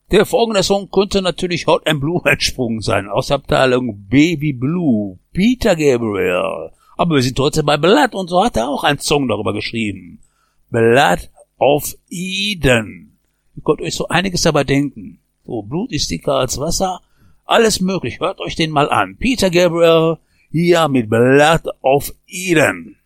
Der folgende Song könnte natürlich Hot and Blue entsprungen sein, aus Abteilung Baby Blue, Peter Gabriel. Aber wir sind heute bei Blood und so hat er auch einen Song darüber geschrieben. Blood of Eden. Ihr könnt euch so einiges dabei denken. So, Blut ist dicker als Wasser. Alles möglich, hört euch den mal an. Peter Gabriel hier mit Blood of Eden.